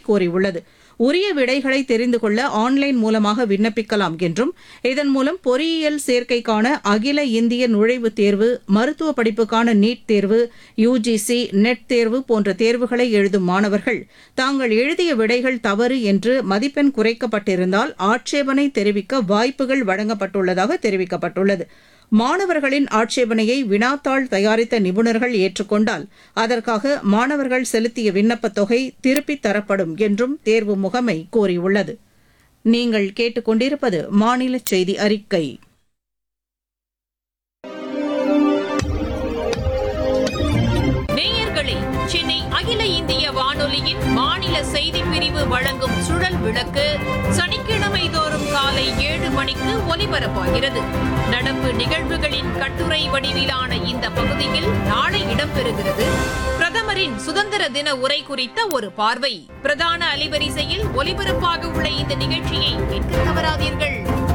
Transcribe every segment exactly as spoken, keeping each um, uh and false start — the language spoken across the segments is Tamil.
கோரியுள்ளது. உரிய விடைகளை தெரிந்து கொள்ள ஆன்லைன் மூலமாக விண்ணப்பிக்கலாம் என்றும் இதன் மூலம் பொறியியல் சேர்க்கைக்கான அகில இந்திய நுழைவுத் தேர்வு, மருத்துவ படிப்புக்கான நீட் தேர்வு, யுஜிசி நெட் தேர்வு போன்ற தேர்வுகளை எழுதும் மாணவர்கள் தாங்கள் எழுதிய விடைகள் தவறு என்று மதிப்பெண் குறைக்கப்பட்டிருந்தால் ஆட்சேபனை தெரிவிக்க வாய்ப்புகள் வழங்கப்பட்டுள்ளதாக தெரிவிக்கப்பட்டுள்ளது. மாணவர்களின் ஆட்சேபனையை வினாத்தாள் தயாரித்த நிபுணர்கள் ஏற்றுக்கொண்டால் அதற்காக மாணவர்கள் செலுத்திய விண்ணப்பத் தொகை திருப்பித் தரப்படும் என்றும் தேர்வு முகமை கூறியுள்ளது. நீங்கள் கேட்டுக்கொண்டிருப்பது மாநில செய்தி அறிக்கை. நேயர்களே, சென்னை அகில இந்திய வானொலியின் மாநில செய்திப் பிரிவு வழங்கும் சுழல் விளக்கு சனிக்கிழமை தோறும் காலை ஏழு மணிக்கு ஒலிபரப்பாகிறது. நடப்பு நிகழ்வுகளின் கட்டுரை வடிவிலான இந்த பகுதியில் நாளை இடம்பெறுகிறது. பிரதமரின் சுதந்திர தின உரை குறித்த ஒரு பார்வை. பிரதான அலைவரிசையில் ஒலிபரப்பாக உள்ள இந்த நிகழ்ச்சியை கேட்க தவறாதீர்கள்.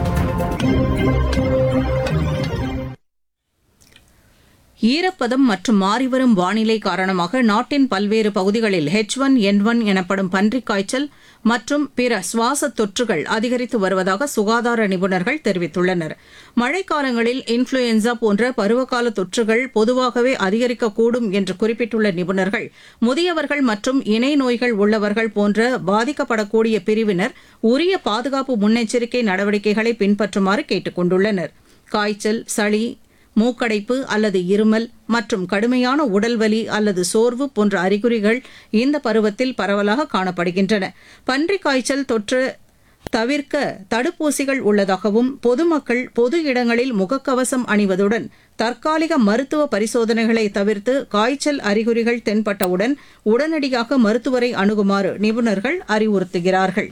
ஈரப்பதம் மற்றும் மாறிவரும் வானிலை காரணமாக நாட்டின் பல்வேறு பகுதிகளில் ஹெச் ஒன் என் ஒன் எனப்படும் பன்றிக் காய்ச்சல் மற்றும் பிற சுவாச தொற்றுகள் அதிகரித்து வருவதாக சுகாதார நிபுணர்கள் தெரிவித்துள்ளனர். மழைக்காலங்களில் இன்ஃபுளுயன்சா போன்ற பருவகால தொற்றுகள் பொதுவாகவே அதிகரிக்கக்கூடும் என்று குறிப்பிட்டுள்ள நிபுணர்கள், முதியவர்கள் மற்றும் இணை நோய்கள் உள்ளவர்கள் போன்ற பாதிக்கப்படக்கூடிய பிரிவினர் உரிய பாதுகாப்பு முன்னெச்சரிக்கை நடவடிக்கைகளை பின்பற்றுமாறு கேட்டுக் கொண்டுள்ளனர். காய்ச்சல், சளி, மூக்கடைப்பு அல்லது இருமல் மற்றும் கடுமையான உடல்வலி அல்லது சோர்வு போன்ற அறிகுறிகள் இந்த பருவத்தில் பரவலாக காணப்படுகின்றன. பன்றிக் காய்ச்சல் தொற்று தவிர்க்க தடுப்பூசிகள் உள்ளதாகவும் பொதுமக்கள் பொது இடங்களில் முகக்கவசம் அணிவதுடன் தற்காலிக மருத்துவ பரிசோதனைகளை தவிர்த்து காய்ச்சல் அறிகுறிகள் தென்பட்டவுடன் உடனடியாக மருத்துவரை அணுகுமாறு நிபுணர்கள் அறிவுறுத்துகிறார்கள்.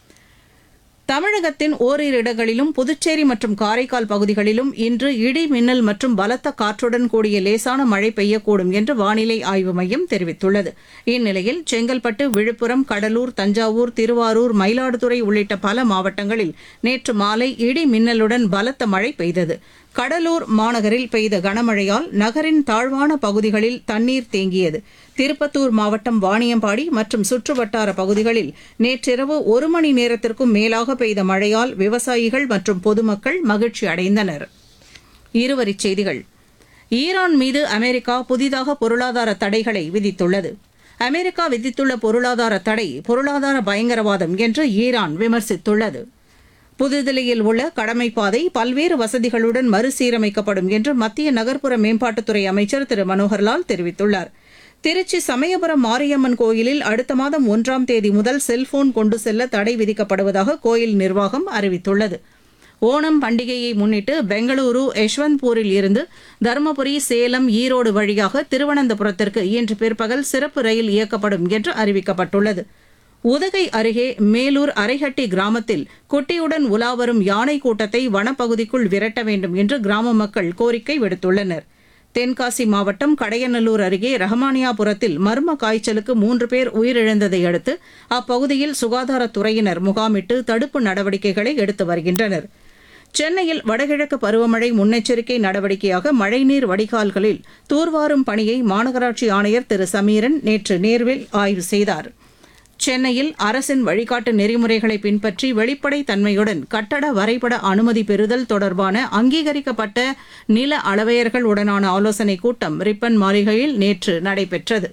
தமிழகத்தின் ஓரிரு இடங்களிலும் புதுச்சேரி மற்றும் காரைக்கால் பகுதிகளிலும் இன்று இடி மின்னல் மற்றும் பலத்த காற்றுடன் கூடிய லேசான மழை பெய்யக்கூடும் என்று வானிலை ஆய்வு மையம் தெரிவித்துள்ளது. இந்நிலையில் செங்கல்பட்டு, விழுப்புரம், கடலூர், தஞ்சாவூர், திருவாரூர், மயிலாடுதுறை உள்ளிட்ட பல மாவட்டங்களில் நேற்று மாலை இடி மின்னலுடன் பலத்த மழை பெய்தது. கடலூர் மாநகரில் பெய்த கனமழையால் நகரின் தாழ்வான பகுதிகளில் தண்ணீர் தேங்கியது. திருப்பத்தூர் மாவட்டம் வாணியம்பாடி மற்றும் சுற்றுவட்டார பகுதிகளில் நேற்றிரவு ஒரு மணி நேரத்திற்கும் மேலாக பெய்த மழையால் விவசாயிகள் மற்றும் பொதுமக்கள் மகிழ்ச்சி அடைந்தனர். இருவரிச் செய்திகள். ஈரான் மீது அமெரிக்கா புதிதாக பொருளாதார தடைகளை விதித்துள்ளது. அமெரிக்கா விதித்துள்ள பொருளாதார தடை பொருளாதார பயங்கரவாதம் என்று ஈரான் விமர்சித்துள்ளது. புதுதில்லியில் உள்ள கடமைப்பாதை பல்வேறு வசதிகளுடன் மறுசீரமைக்கப்படும் என்று மத்திய நகர்ப்புற மேம்பாட்டுத்துறை அமைச்சர் திரு மனோகர்லால் தெரிவித்துள்ளார். திருச்சி சமயபுரம் மாரியம்மன் கோயிலில் அடுத்த மாதம் ஒன்றாம் தேதி முதல் செல்போன் கொண்டு செல்ல தடை விதிக்கப்படுவதாக கோயில் நிர்வாகம் அறிவித்துள்ளது. ஓணம் பண்டிகையை முன்னிட்டு பெங்களூரு யஷ்வந்த்பூரில் இருந்து தருமபுரி, சேலம், ஈரோடு வழியாக திருவனந்தபுரத்திற்கு இன்று பிற்பகல் சிறப்பு ரயில் இயக்கப்படும் என்று அறிவிக்கப்பட்டுள்ளது. உதகை அருகே மேலூர் அரைஹட்டி கிராமத்தில் குட்டியுடன் உலாவரும் யானை கூட்டத்தை வனப்பகுதிக்குள் விரட்ட வேண்டும் என்று கிராம மக்கள் கோரிக்கை விடுத்துள்ளனர். தென்காசி மாவட்டம் கடையநல்லூர் அருகே ரஹமானியாபுரத்தில் மர்ம காய்ச்சலுக்கு மூன்று பேர் உயிரிழந்ததை அடுத்து அப்பகுதியில் சுகாதாரத்துறையினர் முகாமிட்டு தடுப்பு நடவடிக்கைகளை எடுத்து வருகின்றனர். சென்னையில் வடகிழக்கு பருவமழை முன்னெச்சரிக்கை நடவடிக்கையாக மழைநீர் வடிகால்களில் தூர்வாரும் பணியை மாநகராட்சி ஆணையர் திரு சமீரன் நேற்று நேரில் ஆய்வு செய்தார். சென்னையில் அரசின் வழிகாட்டு நெறிமுறைகளை பின்பற்றி வெளிப்படை தன்மையுடன் கட்டட வரைபட அனுமதி பெறுதல் தொடர்பான அங்கீகரிக்கப்பட்ட நில அளவையர்களுடனான ஆலோசனைக் கூட்டம் ரிப்பன் மாளிகையில் நேற்று நடைபெற்றது.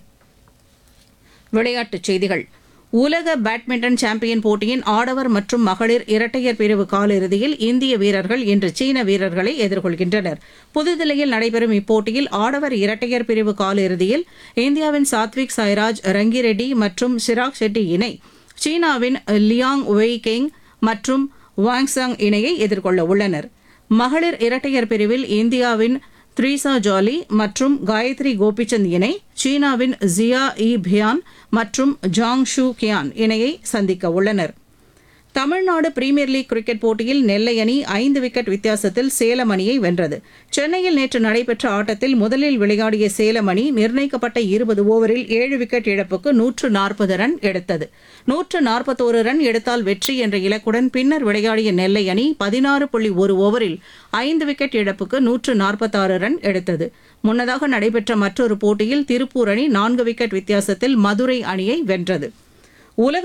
விளையாட்டுச் செய்திகள். உலக பேட்மிண்டன் சாம்பியன் போட்டியின் ஆடவர் மற்றும் மகளிர் இரட்டையர் பிரிவு காலிறுதியில் இந்திய வீரர்கள் இன்று சீன வீரர்களை எதிர்கொள்கின்றனர். புதுதில்லியில் நடைபெறும் இப்போட்டியில் ஆடவர் இரட்டையர் பிரிவு காலிறுதியில் இந்தியாவின் சாத்விக் சாய்ராஜ், ரங்கிரெட்டி மற்றும் சிராக் ஷெட்டி இணை சீனாவின் லியாங் வெய்கெங் மற்றும் வாங்சாங் இணையை எதிர்கொள்ள உள்ளனர். மகளிர் இரட்டையர் பிரிவில் இந்தியாவின் த்ரீசா ஜாலி மற்றும் காயத்ரி கோபிச்சந்த் இணை சீனாவின் ஜியா இ பியான் மற்றும் ஜாங் ஷூ கியான் இணையை சந்திக்க உள்ளனர். தமிழ்நாடு பிரீமியர் லீக் கிரிக்கெட் போட்டியில் நெல்லை அணி ஐந்து விக்கெட் வித்தியாசத்தில் சேலம் அணியை வென்றது. சென்னையில் நேற்று நடைபெற்ற ஆட்டத்தில் முதலில் விளையாடிய சேலம் அணி நிர்ணயிக்கப்பட்ட இருபது ஓவரில் ஏழு விக்கெட் இழப்புக்கு நூற்று நாற்பது ரன் எடுத்தது. நூற்று நாற்பத்தோரு ரன் எடுத்தால் வெற்றி என்ற இலக்குடன் பின்னர் விளையாடிய நெல்லை அணி பதினாறு புள்ளி ஒரு ஓவரில் ஐந்து விக்கெட் இழப்புக்கு நூற்று நாற்பத்தாறு ரன் எடுத்தது. முன்னதாக நடைபெற்ற மற்றொரு போட்டியில் திருப்பூர் அணி நான்கு விக்கெட் வித்தியாசத்தில் மதுரை அணியை வென்றது. உலக